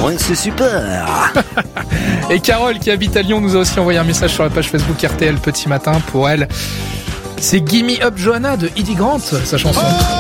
Ouais, c'est super. Et Carole, qui habite à Lyon, nous a aussi envoyé un message sur la page Facebook RTL Petit Matin. Pour elle, c'est Gimme Up Johanna de Eddie Grant, sa chanson.